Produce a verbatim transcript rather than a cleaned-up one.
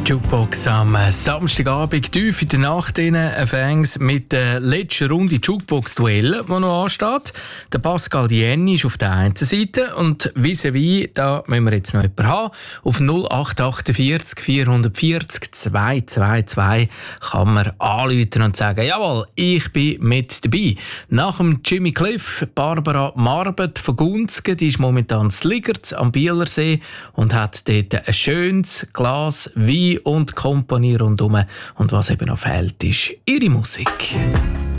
Jukebox am Samstagabend, tief in der Nacht Fans mit der letzten Runde Jukebox-Duell, die noch ansteht. Der Pascal Dienni ist auf der einen Seite und vis-à-vis, da müssen wir jetzt noch jemanden haben. Auf null acht vier acht vier vier vier zwei zwei zwei kann man anrufen und sagen, jawohl, ich bin mit dabei. Nach dem Jimmy Cliff, Barbara Marbert von Gunzgen, die ist momentan in Ligerz am Bielersee und hat dort ein schönes Glas Wein und Kompanie rundherum. Und was eben noch fehlt, ist ihre Musik.